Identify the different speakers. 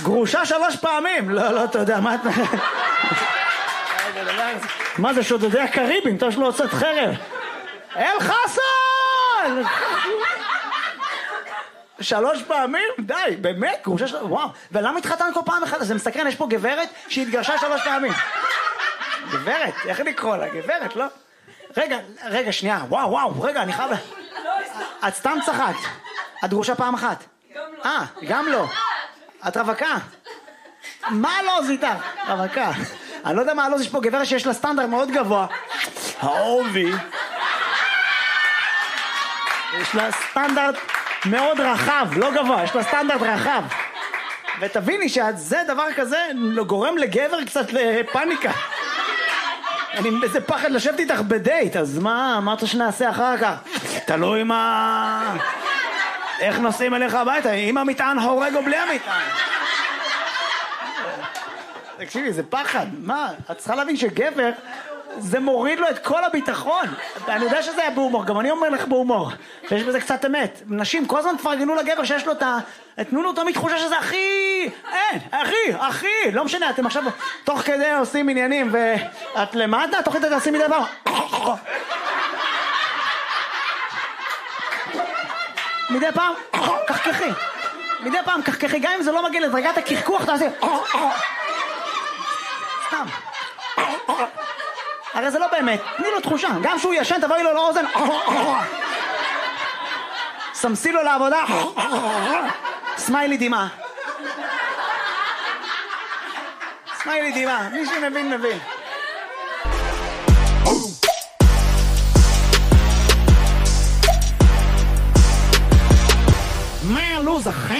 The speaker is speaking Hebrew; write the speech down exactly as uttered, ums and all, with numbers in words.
Speaker 1: גרושה שלוש פעמים. לא, לא, אתה יודע, מה את... מה זה, שודדי הקריבים? אתה יש לו הוצאת חרב. אל חסן! שלוש פעמים? די, באמת? גרושה שלוש... וואו. ולמה התחתן כל פעם אחת? זה מסקרן, יש פה גברת שהתגרשה שלוש פעמים. גברת, איך לקרוא לה? גברת, לא? רגע, רגע, שנייה. וואו, וואו, רגע, אני חייב... את סתם צחקת. את גרושה פעם אחת? גם לא. אה, גם לא. את רווקה? מה לא זיתה? רווקה. אני לא יודע מה הלוז, יש פה גברת שיש לה סטנדרט מאוד גבוה. האובי. יש לה סטנדרט מאוד רחב, לא גבוה, יש לה סטנדרט רחב. ותביני שזה דבר כזה גורם לגבר קצת לפאניקה. אני איזה פחד לשבת איתך בדייט, אז מה, מה אתה שנעשה אחר כך? תלוי מה... איך נוסעים אליך הביתה, אם המטען הורג או בלי המטען. תקשיבי, זה פחד. מה? את צריכה להבין שגבר, זה מוריד לו את כל הביטחון. אני יודע שזה היה בהומור, גם אני אומר לך בהומור. שיש בזה קצת אמת. נשים, כל הזמן תפרגנו לגבר שיש לו את ה... תנו לו תמיד תחושה שזה הכי... אין, הכי, הכי. לא משנה, אתם עכשיו תוך כדי עושים עניינים, ואת למטה, תוך כדי תעשים מדי פעם. מדי פעם, כחכחי. מדי פעם, כחכחי. גם אם זה לא מגיע לדרגת הקרקוח, תעשי... סתם. הרי זה לא באמת, תני לו תחושה, גם שהוא ישן תבואי לו לאוזן, סמסי לו לעבודה, סמיילי דימה. סמיילי דימה, מי שמבין מבין. מה הלוז אחר?